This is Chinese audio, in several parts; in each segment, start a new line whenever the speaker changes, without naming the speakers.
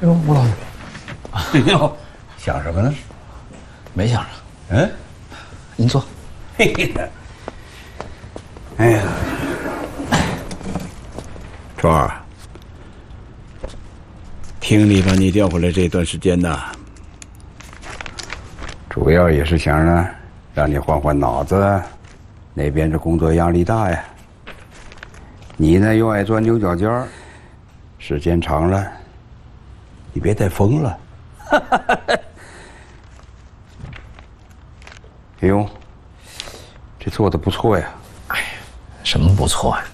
哎呦，吴老师，
哎呦，想什么呢？
没想着。
嗯，
您坐。
嘿嘿，哎呀，川儿，听你把你调回来这段时间呢，主要也是想让你换换脑子，那边这工作压力大呀。你呢又爱钻牛角尖儿，时间长了，你别再疯了。哎呦，这做的不错呀！
哎呀，什么不错呀？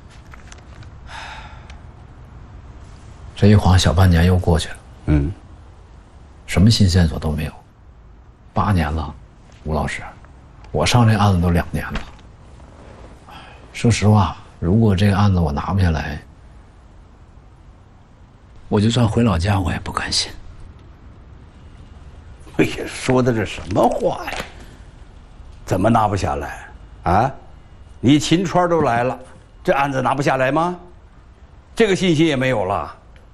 这一晃小半年又过去了，什么新线索都没有。8年了，吴老师，我上这案子都2年了。说实话，如果这个案子我拿不下来，我就算回老家，我也不甘心。
哎呀，说的这什么话呀？怎么拿不下来？啊，你秦川都来了，这案子拿不下来吗？这个信心也没有了。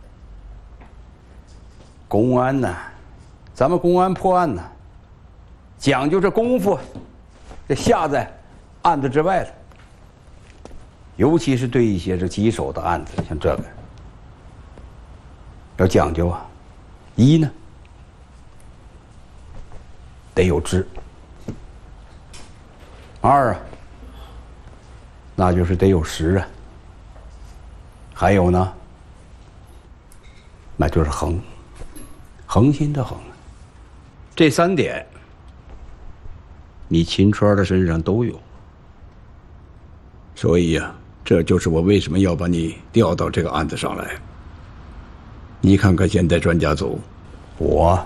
公安呢，咱们公安破案呢，讲究这功夫，这下在案子之外了。尤其是对一些这棘手的案子，像这个，要讲究啊。一呢，得有知；二啊，那就是得有实啊；还有呢，那就是恒，恒心的恒。这3点，你秦川的身上都有。所以呀，这就是我为什么要把你调到这个案子上来。你看看现在专家组，我